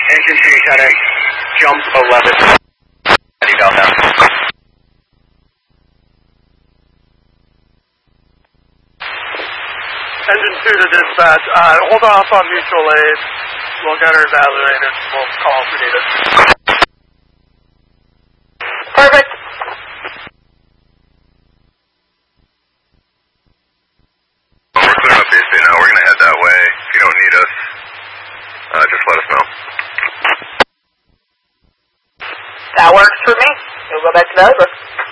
Engine 2, Tech, jump 11. Ready down now. Engine 2 to dispatch. Hold off on mutual aid. We'll get her evaluated. We'll call if we need it. Perfect. We're clearing up BC now. We're going to head that way. If you don't need us, just let us know. That works for me. We'll go back to the over.